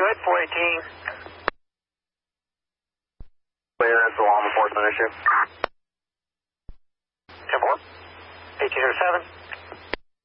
Good, 418. Clear, that's a law enforcement issue. 10-4. 1807.